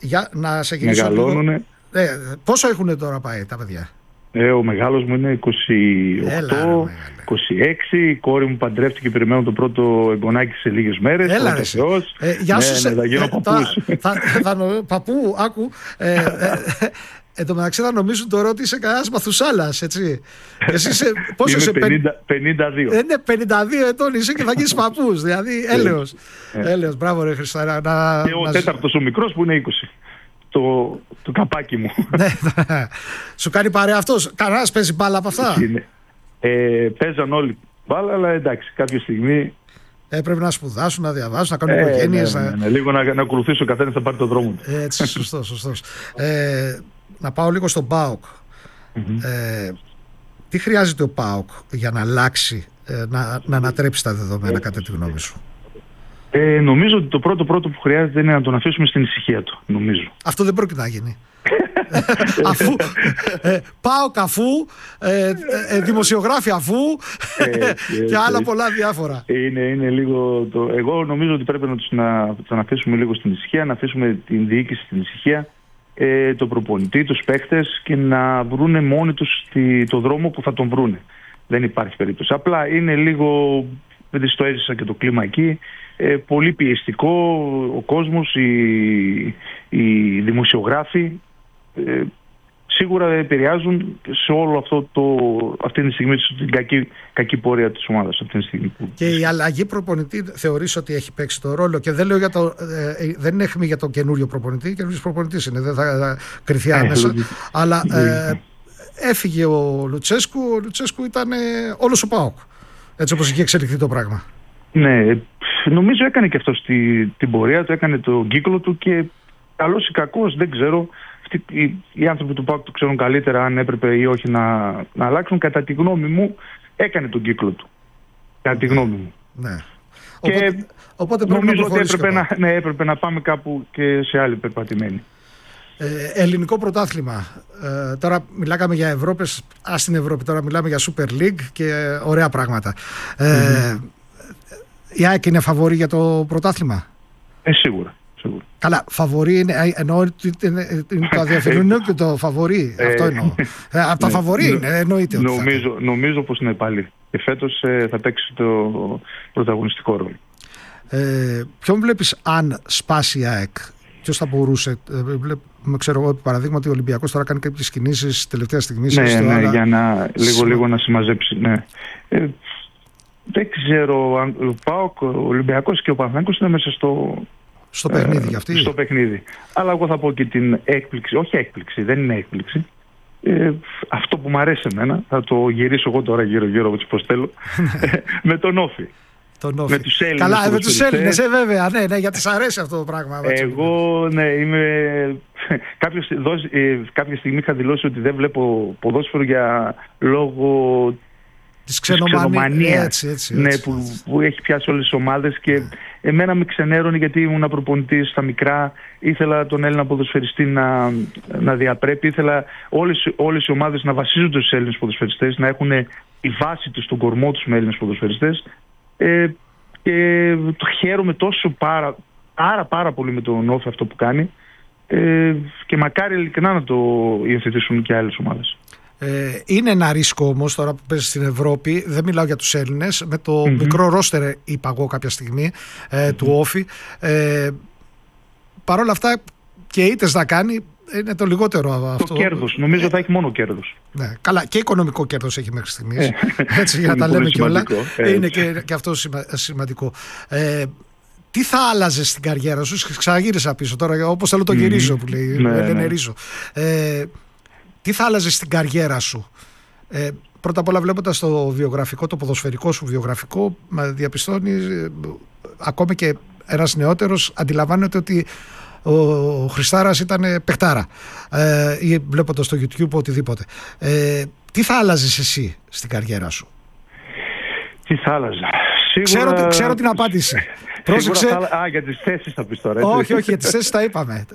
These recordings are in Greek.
να σε γυρίσω. Μεγαλώνουνε. Πόσο έχουν τώρα πάει τα παιδιά? Ο μεγάλος μου είναι 28, 26, η κόρη μου παντρεύτηκε, περιμένω το πρώτο εγγονάκι σε λίγες μέρες. Έλα ρε. Γεια σου. Θα γίνω παππούς. Παππού, άκου. Εν τω μεταξύ θα νομίζουν τώρα ότι είσαι κανένας Μαθουσάλας, έτσι. Εσύ είσαι, πόσο είσαι? 52. Είναι 52 ετών είσαι και θα γίνεις παππούς. Δηλαδή, έλεος. Έλεος, μπράβο ρε Χριστάρα. Και ο τέταρτος ο μικρός που είναι 20. Το καπάκι μου. Σου κάνει παρέα αυτός? Κανένας παίζει μπάλα από αυτά? Παίζαν όλοι μπάλα, αλλά εντάξει, κάποια στιγμή έπρεπε να σπουδάσουν, να διαβάσουν, να κάνουν οικογένειες. Λίγο να ακολουθήσει ο καθένας, θα πάρει τον δρόμο του. Έτσι, σωστός. Να πάω λίγο στον ΠΑΟΚ. Τι χρειάζεται ο ΠΑΟΚ για να αλλάξει, να ανατρέψει τα δεδομένα, κατά τη γνώμη σου? Νομίζω ότι το πρώτο που χρειάζεται είναι να τον αφήσουμε στην ησυχία του. Νομίζω. Αυτό δεν πρόκειται να γίνει. Αφού ΠΑΟΚ, αφού δημοσιογράφοι, αφού και άλλα πολλά διάφορα. Είναι λίγο εγώ νομίζω ότι πρέπει να τον αφήσουμε λίγο στην ησυχία, να αφήσουμε την διοίκηση στην ησυχία, τον προπονητή, τους παίχτες, και να βρούνε μόνοι τους το δρόμο που θα τον βρούνε. Δεν υπάρχει περίπτωση. Απλά είναι λίγο, δεν το έζησα και το κλίμα εκεί, πολύ πιεστικό ο κόσμος, οι δημοσιογράφοι σίγουρα επηρεάζουν σε όλο αυτή τη στιγμή την κακή πορεία της ομάδας αυτή τη στιγμή. Και η αλλαγή προπονητή θεωρείς ότι έχει παίξει το ρόλο? Και δεν λέω δεν είναι αιχμή για τον καινούριο προπονητή, καινούριος προπονητής είναι, δεν θα κρυθεί άμεσα, αλλά έφυγε ο Λουτσέσκου ήταν όλος ο ΠΑΟΚ, έτσι όπως είχε εξελιχθεί το πράγμα. Ναι, νομίζω έκανε και αυτό την πορεία του, έκανε τον κύκλο του, και καλός ή κακός δεν ξέρω, οι άνθρωποι του ΠΑΟΚ το ξέρουν καλύτερα αν έπρεπε ή όχι να αλλάξουν. Κατά τη γνώμη μου έκανε τον κύκλο του, κατά τη γνώμη μου. Ναι. Και οπότε νομίζω ότι έπρεπε να πάμε κάπου και σε άλλη περπατημένη. Ελληνικό πρωτάθλημα. Τώρα μιλάγαμε για Ευρώπες, στην Ευρώπη τώρα μιλάμε για Super League και ωραία πράγματα. Η ΑΕΚ είναι φαβορί για το πρωτάθλημα? Σίγουρα. Καλά, φαβορί είναι, εννοώ ότι είναι το αδιαφιλονικό και το φαβορί. Αυτό εννοώ. Από τα φαβορί είναι, εννοείται. Νομίζω πως είναι πάλι. Και φέτος θα παίξει το πρωταγωνιστικό ρόλο. Ποιον βλέπεις αν σπάσει η ΑΕΚ? Ποιος θα μπορούσε? Ξέρω εγώ, παραδείγματι, ο Ολυμπιακός τώρα κάνει κάποιες κινήσεις τελευταία στιγμή. Ναι, για να λίγο να συμμαζέψει. Ναι. Δεν ξέρω αν ο ΠΑΟΚ, ο Ολυμπιακός και ο Παναθηναϊκός είναι μέσα στο παιχνίδι για αυτή. Στο παιχνίδι. Αλλά εγώ θα πω και την έκπληξη. Όχι έκπληξη, δεν είναι έκπληξη. Αυτό που μου αρέσει εμένα, θα το γυρίσω εγώ τώρα γύρω όπως θέλω, με τον Όφη. Με τους Έλληνες. Καλά, με τους Έλληνες, βέβαια. Ναι, γιατί σ' αρέσει αυτό το πράγμα. Εγώ, ναι, κάποια στιγμή είχα δηλώσει ότι δεν βλέπω ποδόσφαιρο για λόγω της ξενομανίας, ναι, που έχει πιάσει όλες τις ομάδες, και εμένα με ξενέρωνε γιατί ήμουν προπονητής στα μικρά, ήθελα τον Έλληνα ποδοσφαιριστή να διαπρέπει, ήθελα όλες οι ομάδες να βασίζονται στους Έλληνες ποδοσφαιριστές, να έχουν η βάση τους, τον κορμό τους με Έλληνες ποδοσφαιριστές, και το χαίρομαι τόσο πάρα πολύ με τον Όφη αυτό που κάνει, και μακάρι ειλικρινά να το υιοθετήσουν και άλλες ομάδες. Είναι ένα ρίσκο όμως τώρα που παίζει στην Ευρώπη, δεν μιλάω για τους Έλληνες, με το μικρό ρόστερ, είπα εγώ κάποια στιγμή, του Όφη. Παρ' όλα αυτά και ήτες να κάνει, είναι το λιγότερο αυτό. Το κέρδος, νομίζω θα έχει μόνο κέρδος. Ναι, καλά, και οικονομικό κέρδος έχει μέχρι στιγμής, έτσι, για να τα λέμε κιόλα. Είναι και αυτό σημαντικό. Τι θα άλλαζε στην καριέρα σου? Ξαναγύρισα πίσω τώρα, όπως θέλω το γυρίζω που λέει, λένε ρίζο. Τι θα άλλαζε στην καριέρα σου? Πρώτα απ' όλα, βλέποντας το βιογραφικό, το ποδοσφαιρικό σου βιογραφικό, διαπιστώνεις, ακόμη και ένας νεότερος αντιλαμβάνεται ότι ο Χριστάρας ήταν παιχτάρα, ή βλέποντας στο YouTube οτιδήποτε. Τι θα άλλαζες εσύ στην καριέρα σου? Τι θα άλλαζα? Ξέρω την απάντηση. Πρόσεξε. Για τις θέσεις θα πεις τώρα, έτσι. Όχι, για τις θέσεις τα είπαμε.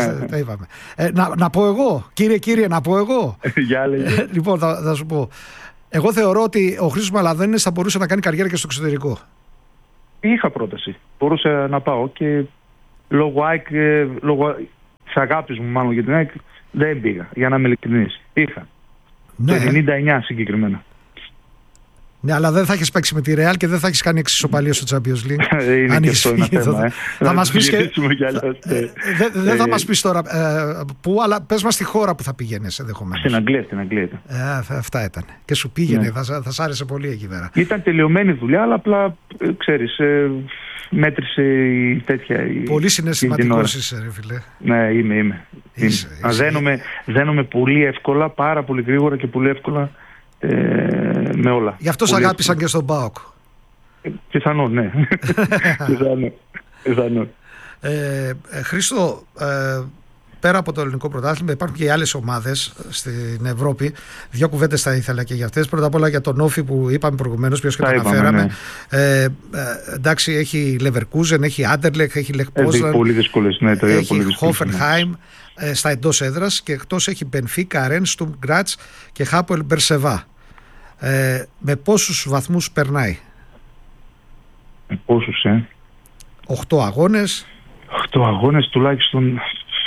Να πω εγώ, κύριε, να πω εγώ. Λοιπόν, θα σου πω. Εγώ θεωρώ ότι ο Χρήστος Μαλαδένης θα μπορούσε να κάνει καριέρα και στο εξωτερικό. Είχα πρόταση. Μπορούσα να πάω, και λόγω ΑΕΚ αγάπης μου μάλλον για την ΑΕΚ, δεν πήγα, για να είμαι ειλικρινής. Είχα. Το 99 συγκεκριμένα. Ναι, αλλά δεν θα έχεις παίξει με τη Real και δεν θα έχεις κάνει εξισοπαλία στο Champions League. Είναι και αυτό ένα θέμα. Θα μας πεις και... Δεν θα μας πεις τώρα πού, αλλά πες μας τη χώρα που θα πήγαινες ενδεχομένως. Στην Αγγλία. Αυτά ήταν. Και σου πήγαινε, θα σ' άρεσε πολύ εκεί πέρα. Ήταν τελειωμένη δουλειά, αλλά απλά, ξέρεις, μέτρησε η τέτοια... Πολύ συναισθηματικός είσαι, ρε φίλε. Ναι, είμαι. Δένομαι πολύ εύκολα, πάρα πολύ γρήγορα και πολύ εύκολα με όλα. Γι' αυτό σ' αγάπησαν και στον ΠΑΟΚ. Πιθανόν, ναι. Πιθανόν. Χρήστο, πέρα από το ελληνικό πρωτάθλημα υπάρχουν και οι άλλες ομάδες στην Ευρώπη. Δύο κουβέντες θα ήθελα και για αυτές. Πρώτα απ' όλα για τον Όφι που είπαμε προηγουμένως, ποιος και το αναφέραμε. Ναι. Εντάξει, έχει Leverkusen, έχει Anderlecht, έχει Lech Poznan, πολύ δύσκολες, ναι, έχει Hoffenheim στα εντός έδρας και εκτός έχει Benfica, Rennes, Sturm Graz και Hapoel Beersheva. Με πόσους βαθμούς περνάει? Με πόσους, 8 αγώνες. 8 αγώνες τουλάχιστον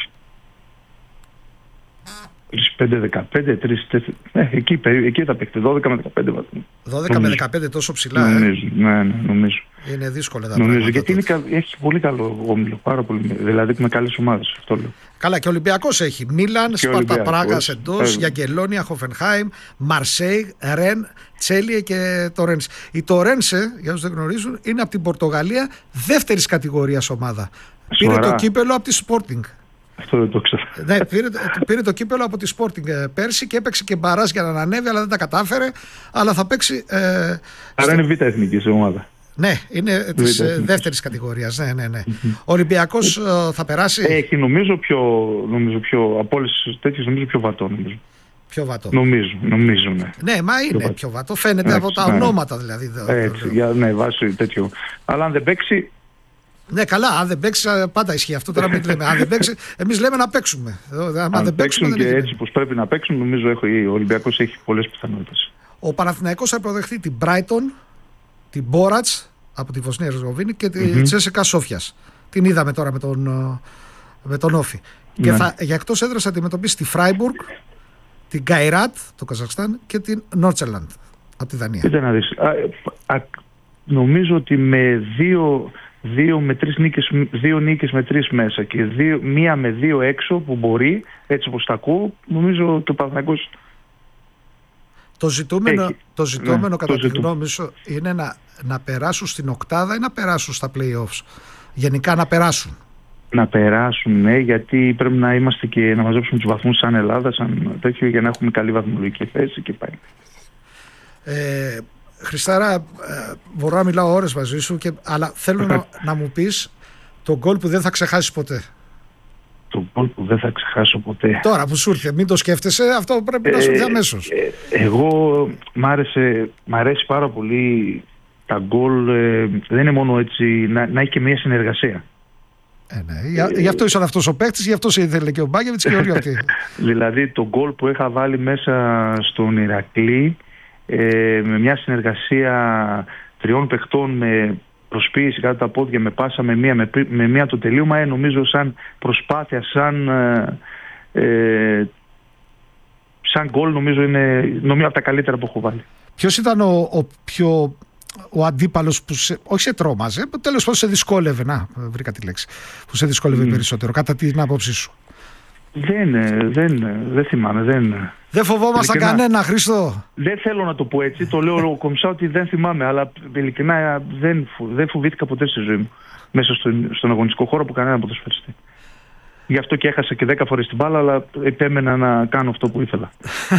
5-15, 3-4. Εκεί θα παίξει 12 με 15 βαθμούς. 12 με 15 τόσο ψηλά. Νομίζω. Είναι δύσκολα τα πράγματα. Γιατί έχει πολύ καλό όμιλο. Πάρα πολύ. Δηλαδή με καλές ομάδες. Αυτό λέω. Καλά, και ο Ολυμπιακός έχει Μίλαν, Σπάρτα Πράγας εντός, Γιαγκελόνια, Χοφενχάιμ, Μαρσέι, Ρεν, Τσέλιε και το Ρένς. Η το Ρένσε, για όσους δεν γνωρίζουν, είναι από την Πορτογαλία δεύτερης κατηγορίας ομάδα. Πήρε το κύπελο από τη Sporting. Αυτό δεν το ξέρω. Ναι, πήρε το κύπελο από τη Sporting πέρσι και έπαιξε και μπαράζ για να ανέβει, αλλά δεν τα κατάφερε. Αλλά θα παίξει. Άρα είναι β' εθνική σε ομάδα. Ναι, είναι της δεύτερης κατηγορίας. Ναι. Ο Ολυμπιακός θα περάσει. Έχει νομίζω πιο από όλες τις τέτοιες, νομίζω πιο βατό. Πιο βατό. Νομίζω, ναι. Ναι, μα είναι πιο βατό. Φαίνεται από τα ονόματα δηλαδή. Ναι, βάσει τέτοιο. Αλλά αν δεν παίξει. Ναι, καλά, αν δεν παίξει, πάντα ισχύει αυτό. Τώρα μην λέμε. Αν δεν παίξει, εμείς λέμε να παίξουμε. Αν δεν παίξουν και έτσι πως πρέπει να παίξουν, νομίζω ο Ολυμπιακός έχει πολλές πιθανότητες. Ο Παναθηναϊκός θα υποδεχθεί την Brighton, την Μπόρατς από τη Βοσνία Ερζεγοβίνη και τη Τσέσσεκα Σόφιας. Την είδαμε τώρα με τον Όφι. Ναι. Και για εκτός έδρας θα αντιμετωπίσει τη Φράιμπουργκ, την Γκαϊράτ, το Καζακστάν, και την Νόρτσελαντ από τη Δανία. Κοίτα να δεις. Νομίζω ότι με δύο νίκες με 3 μέσα και μία με 2 έξω που μπορεί, έτσι όπως τα ακούω, νομίζω ότι ο Παναθηναϊκός το ζητούμενο κατά τη γνώμη σου είναι να περάσουν στην οκτάδα ή να περάσουν στα play-offs? Γενικά να περάσουν. Να περάσουν, ναι, γιατί πρέπει να είμαστε και να μαζέψουμε τους βαθμούς σαν Ελλάδα, σαν τέτοιο, για να έχουμε καλή βαθμολογική θέση και πάει. Χριστάρα, μπορώ να μιλάω ώρες μαζί σου, αλλά θέλω να μου πεις τον γκολ που δεν θα ξεχάσεις ποτέ. Το γκολ που δεν θα ξεχάσω ποτέ. Τώρα που σου ήρθε, μην το σκέφτεσαι, αυτό πρέπει να σου έρθει αμέσως. Εγώ μ' αρέσει πάρα πολύ τα γκολ, δεν είναι μόνο έτσι, να έχει και μια συνεργασία. Ναι. Γι' αυτό ήσαν αυτός ο παίκτης, γι' αυτό σε ήθελε και ο Μπάκεβιτς και όλοι αυτοί. Δηλαδή το γκολ που είχα βάλει μέσα στον Ηρακλή, με μια συνεργασία 3 παιχτών με προσποίηση κάτω τα πόδια, με πάσα, με μία το τελείωμα, νομίζω σαν προσπάθεια, σαν γκολ, νομίζω είναι από τα καλύτερα που έχω βάλει. Ποιος ήταν ο αντίπαλος που όχι σε τρόμαζε, τέλος πάντων σε δυσκόλευε, βρήκα τη λέξη, που σε δυσκόλευε περισσότερο, κατά την άποψή σου? Δεν θυμάμαι. Δεν φοβόμασταν κανένα, Χρήστο. Δεν θέλω να το πω έτσι. Το λέω κομψά ότι δεν θυμάμαι. Αλλά ειλικρινά δεν φοβήθηκα ποτέ στη ζωή μου μέσα στον αγωνιστικό χώρο από κανένα ποδοσφαιριστή. Γι' αυτό και έχασα και 10 φορές την μπάλα, αλλά επέμενα να κάνω αυτό που ήθελα.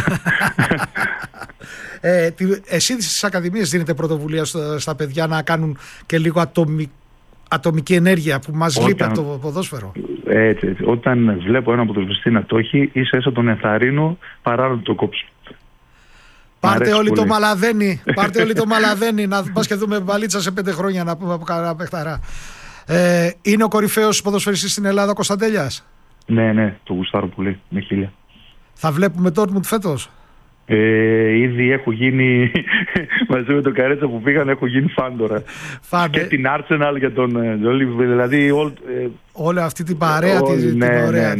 Εσύ στις ακαδημίες δίνετε πρωτοβουλία στα παιδιά να κάνουν και λίγο ατομική ενέργεια που μας λείπει από το ποδόσφαιρο? Έτσι. Όταν βλέπω έναν ποδοσφαιριστή να το έχει, ίσα τον ενθαρρύνω παρά να το κόψω. Πάρτε όλοι το Μαλαδένι, να πας και δούμε μπαλίτσα σε 5 χρόνια να πούμε από κανένα παιχταρά. Είναι ο κορυφαίος ποδοσφαιριστής στην Ελλάδα ο Κωνσταντέλιας? Ναι, το γουστάρω πολύ, με 1000. Θα βλέπουμε Dortmund φέτος? Ήδη έχω γίνει μαζί με τον Καρέτσα που πήγαν, έχω γίνει φαν τώρα. Και την Arsenal για τον Τζόλι, δηλαδή όλη αυτή την παρέα. Ναι,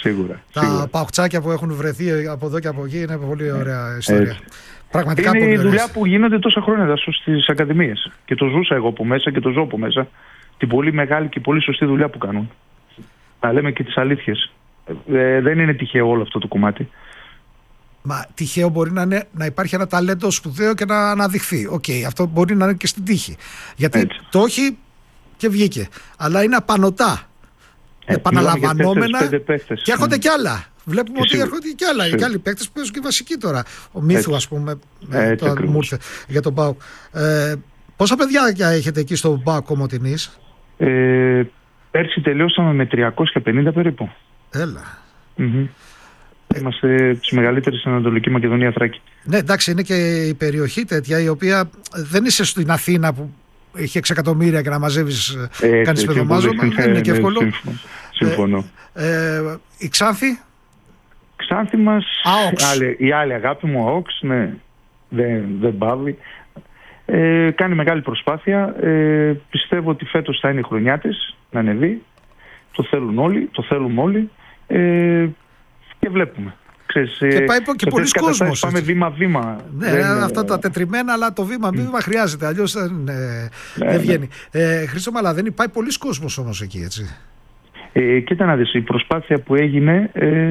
Σίγουρα. Τα παουξάκια που έχουν βρεθεί από εδώ και από εκεί είναι πολύ ωραία ιστορία. Έτσι. Πραγματικά είναι πολύ η δουλειά ωραία. που γίνονται τόσα χρόνια στις ακαδημίες. Και το ζούσα εγώ από μέσα και το ζω από μέσα. Την πολύ μεγάλη και πολύ σωστή δουλειά που κάνουν. Να λέμε και τις αλήθειες. Δεν είναι τυχαίο όλο αυτό το κομμάτι. Μα τυχαίο μπορεί να υπάρχει ένα ταλέντο σπουδαίο και να αναδειχθεί. Αυτό μπορεί να είναι και στην τύχη. Γιατί Έτσι. το έχει και βγήκε. Αλλά είναι απανωτά. Επαναλαμβανόμενα. Και έρχονται κι άλλα. Βλέπουμε ότι έρχονται κι άλλα. Και άλλοι παίκτες που παίζουν και βασικοί τώρα. Ο Μύθου, ας πούμε. Τώρα μου ήρθε για τον ΠΑΟΚ. Πόσα παιδιά έχετε εκεί στο ΠΑΟΚ Κομοτηνής? Πέρσι τελειώσαμε με 350 περίπου. Έλα. Είμαστε τις μεγαλύτερες στην Ανατολική Μακεδονία, Θράκη. Ναι, εντάξει, είναι και η περιοχή τέτοια η οποία δεν είσαι στην Αθήνα που έχει 6 εκατομμύρια και να μαζεύεις, κάνεις παιδομάζωμα. Δεν είναι και εύκολο. Συμφωνώ. Η Ξάνθη? Ξάνθη μας, η άλλη αγάπη μου, ΑΟΚΣ, ναι, δεν πάβει. Κάνει μεγάλη προσπάθεια. Πιστεύω ότι φέτος θα είναι η χρονιά της να ανεβεί. Το θέλουν όλοι, το θέλουμε όλοι. Και βλέπουμε. Ξέρεις, και πάει και πολλοί κόσμος. Πάμε βήμα-βήμα. Ναι, αυτά τα τετριμένα, αλλά το βήμα χρειάζεται. Αλλιώς δεν βγαίνει. Χρήστο Μαλά, δεν πάει πολλοί κόσμος όμως εκεί, έτσι? Κοίτα να δεις, η προσπάθεια που έγινε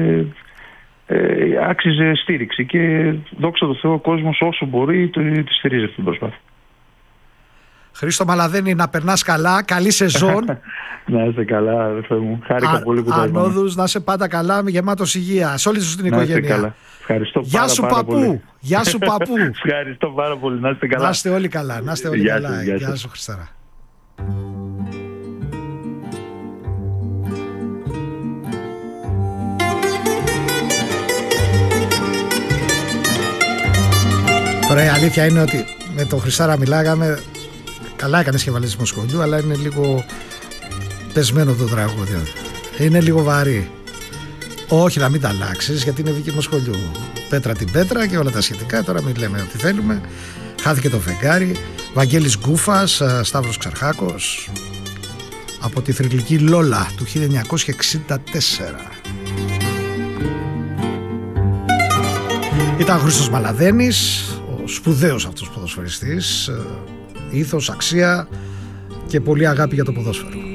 άξιζε στήριξη και δόξα τω Θεώ ο κόσμος όσο μπορεί τη στηρίζει αυτή την προσπάθεια. Χρήστο Μαλαδένη, να περνάς καλά, καλή σεζόν. Να είσαι καλά, αδερφέ μου. Χάρηκα πολύ που το είπαμε. Ανόδους, να είσαι πάντα καλά, γεμάτος υγεία. Σε όλη σου την οικογένεια. Να είστε καλά. Ευχαριστώ πάρα πολύ. Γεια σου παππού. Ευχαριστώ πάρα πολύ. Να είστε καλά. Να είστε όλοι καλά. Γεια σου Χριστάρα. Τώρα η αλήθεια είναι ότι με τον Χριστάρα μιλάγαμε. Καλά έκανες και βάλες Μοσχολιού, αλλά είναι λίγο πεσμένο το τραγούδι. Είναι λίγο βαρύ. Όχι, να μην τα αλλάξεις, γιατί είναι δική Μοσχολιού. Πέτρα την πέτρα και όλα τα σχετικά. Τώρα μην λέμε ό,τι θέλουμε. Χάθηκε το φεγγάρι. Βαγγέλης Γκούφας, Σταύρος Ξαρχάκος. Από τη θρυλική Λόλα του 1964. Ήταν ο Χρήστος Μαλαδένης, ο σπουδαίος αυτός ποδοσφαιριστής. Ήθος, αξία και πολύ αγάπη για το ποδόσφαιρο.